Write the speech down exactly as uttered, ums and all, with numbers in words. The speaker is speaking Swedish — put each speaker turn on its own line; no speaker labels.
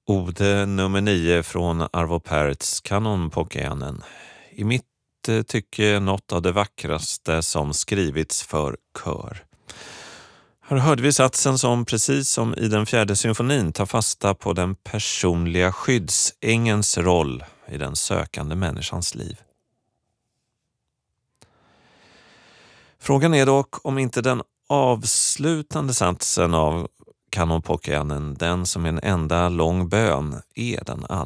Ode nummer nio från Arvo Pärts Kanonpokéanen. I mitt eh, tycke något av det vackraste som skrivits för kör. Här hörde vi satsen som precis som i den fjärde symfonin tar fasta på den personliga skyddsängens roll i den sökande människans liv. Frågan är dock om inte den avslutande satsen av Kanonpokéanen, den som är en enda lång bön, är den allra